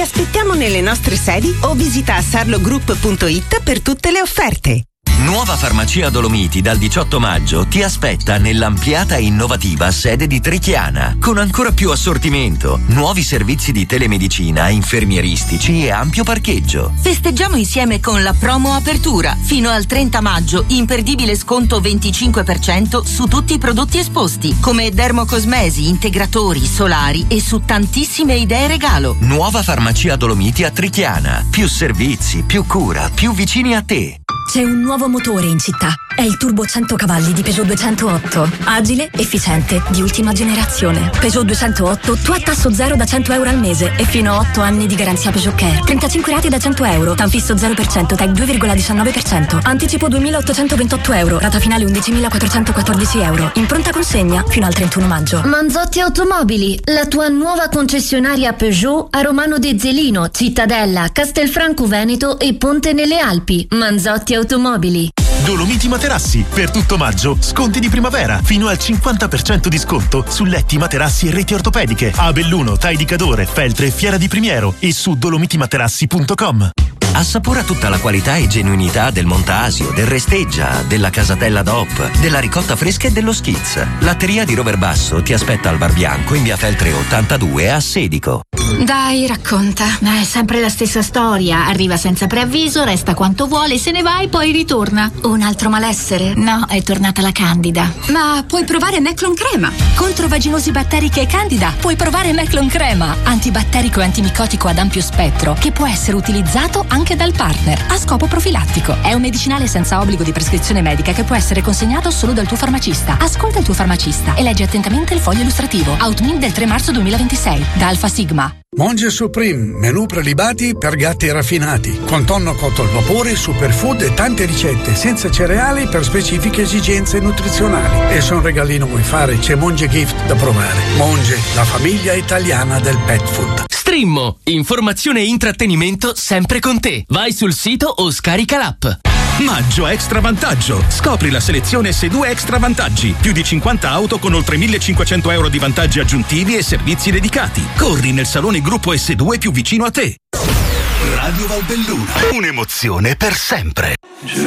aspettiamo nelle nostre sedi o visita sarlogroup.it per tutte le offerte. Nuova Farmacia Dolomiti dal 18 maggio ti aspetta nell'ampliata e innovativa sede di Trichiana, con ancora più assortimento, nuovi servizi di telemedicina, infermieristici e ampio parcheggio. Festeggiamo insieme con la promo apertura. Fino al 30 maggio, imperdibile sconto 25% su tutti i prodotti esposti, come dermocosmesi, integratori, solari e su tantissime idee regalo. Nuova Farmacia Dolomiti a Trichiana. Più servizi, più cura, più vicini a te. C'è un nuovo motore in città. È il Turbo 100 cavalli di Peugeot 208. Agile, efficiente, di ultima generazione. Peugeot 208, tu a tasso zero da 100 euro al mese e fino a 8 anni di garanzia Peugeot Care. 35 rate da 100 euro. Tanfisso 0%, TAC 2,19%. Anticipo 2.828 euro. Rata finale 11.414 euro. In pronta consegna fino al 31 maggio. Manzotti Automobili, la tua nuova concessionaria Peugeot a Romano de Zelino, Cittadella, Castelfranco Veneto e Ponte nelle Alpi. Manzotti Automobili. Dolomiti Materassi, per tutto maggio, sconti di primavera, fino al 50% di sconto su letti, materassi e reti ortopediche, a Belluno, Tai di Cadore, Feltre, Fiera di Primiero e su dolomitimaterassi.com. Assapora tutta la qualità e genuinità del Montasio, del Resteggia, della Casatella DOP, della ricotta fresca e dello Schiz. Latteria di Roverbasso ti aspetta al Bar Bianco in via Feltre 82 a Sedico. Dai, racconta. È sempre la stessa storia. Arriva senza preavviso, resta quanto vuole, se ne va e poi ritorna. Un altro malessere? No, è tornata la Candida. Ma puoi provare Meclon Crema. Contro vaginosi batteriche e Candida puoi provare Meclon Crema. Antibatterico e antimicotico ad ampio spettro che può essere utilizzato anche dal partner a scopo profilattico. È un medicinale senza obbligo di prescrizione medica che può essere consegnato solo dal tuo farmacista. Ascolta il tuo farmacista e leggi attentamente il foglio illustrativo. Outmin del 3 marzo 2026 da Alfa Sigma. Monge Supreme, menù prelibati per gatti raffinati, con tonno cotto al vapore, superfood e tante ricette senza cereali per specifiche esigenze nutrizionali. E se un regalino vuoi fare, c'è Monge Gift da provare. Monge, la famiglia italiana del pet food. Strimmo, informazione e intrattenimento sempre con te. Vai sul sito o scarica l'app. Maggio Extra Vantaggio. Scopri la selezione S2 Extra Vantaggi. Più di 50 auto con oltre 1.500 euro di vantaggi aggiuntivi e servizi dedicati. Corri nel salone Gruppo S2 più vicino a te. Radio Valbelluna. Un'emozione per sempre.